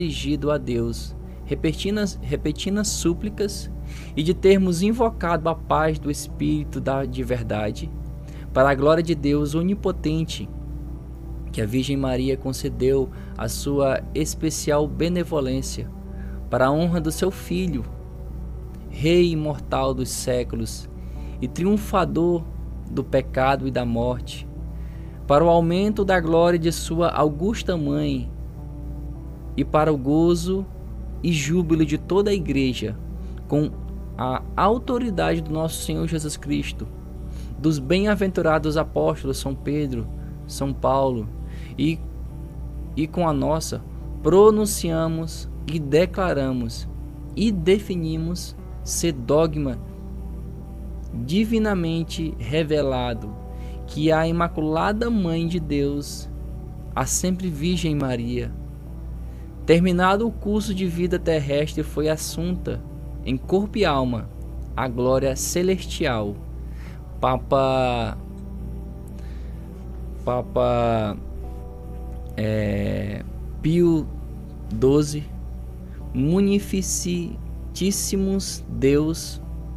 dirigido a Deus, repetindo súplicas e de termos invocado a paz do Espírito de verdade, para a glória de Deus onipotente, que a Virgem Maria concedeu a sua especial benevolência, para a honra do seu Filho, Rei imortal dos séculos e triunfador do pecado e da morte, para o aumento da glória de sua augusta Mãe e para o gozo e júbilo de toda a Igreja, com a autoridade do nosso Senhor Jesus Cristo, dos bem-aventurados apóstolos São Pedro, São Paulo e com a nossa, pronunciamos e declaramos e definimos ser dogma divinamente revelado que a Imaculada Mãe de Deus, a sempre Virgem Maria, terminado o curso de vida terrestre, foi assunta em corpo e alma à glória celestial. Papa Pio XII, Munificentíssimos Deus,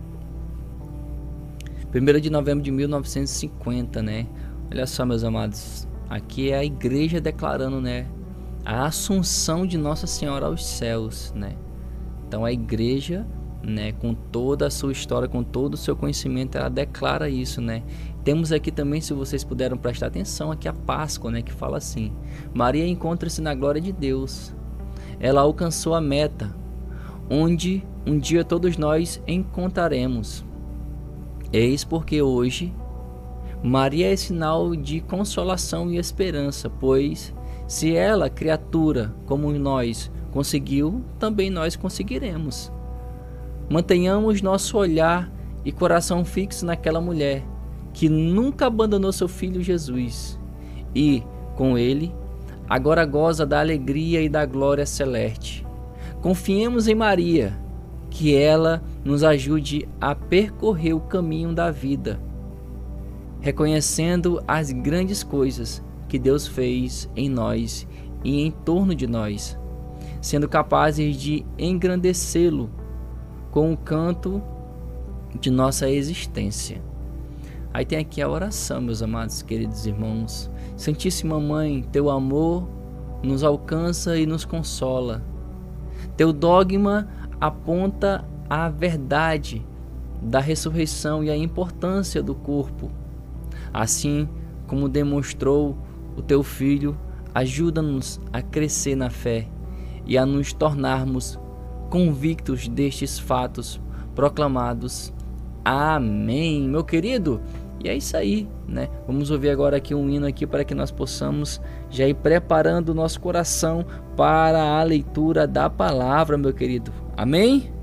1º de novembro de 1950, né? Olha só, meus amados, aqui é a Igreja declarando, né, a assunção de Nossa Senhora aos céus, né? Então a Igreja, né, com toda a sua história, com todo o seu conhecimento, ela declara isso, né? Temos aqui também, se vocês puderam prestar atenção, aqui a Páscoa, né, que fala assim: Maria encontra-se na glória de Deus. Ela alcançou a meta, onde um dia todos nós encontraremos. Eis porque hoje Maria é sinal de consolação e esperança, pois se ela, criatura como nós, conseguiu, também nós conseguiremos. Mantenhamos nosso olhar e coração fixo naquela mulher que nunca abandonou seu filho Jesus e, com ele, agora goza da alegria e da glória celeste. Confiemos em Maria, que ela nos ajude a percorrer o caminho da vida, reconhecendo as grandes coisas que Deus fez em nós e em torno de nós, sendo capazes de engrandecê-lo com o canto de nossa existência. Aí tem aqui a oração, meus amados, queridos irmãos. Santíssima Mãe, teu amor nos alcança e nos consola. Teu dogma aponta a verdade da ressurreição e a importância do corpo. Assim como demonstrou o teu Filho, ajuda-nos a crescer na fé e a nos tornarmos convictos destes fatos proclamados. Amém, meu querido. E é isso aí, né? Vamos ouvir agora aqui um hino aqui para que nós possamos já ir preparando o nosso coração para a leitura da palavra, meu querido. Amém?